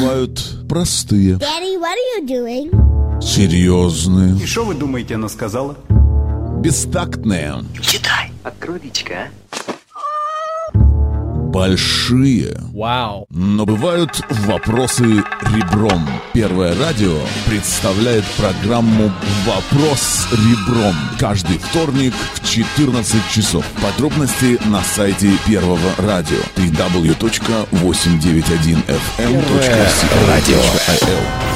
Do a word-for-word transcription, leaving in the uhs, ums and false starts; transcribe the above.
бывают простые. Daddy, what are you doing? Серьезные. И что вы думаете, она сказала? Бестактные. Читай. Открой личико, а? Большие. Вау. Но бывают вопросы ребром. Первое радио представляет программу «Вопрос ребром» каждый вторник в четырнадцать часов. Подробности на сайте Первого радио дабл ю дабл ю дабл ю точка восемьсот девяносто один эф эм точка си эл точка ай эл.